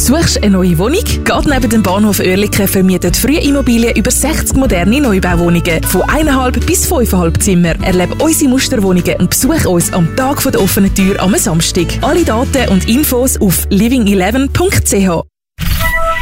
Suchst du eine neue Wohnung? Gerade neben dem Bahnhof Oerlikon vermietet Früh Immobilien über 60 moderne Neubauwohnungen von 1,5 bis 5,5 Zimmer. Erlebe unsere Musterwohnungen und besuche uns am Tag der offenen Tür am Samstag. Alle Daten und Infos auf living11.ch.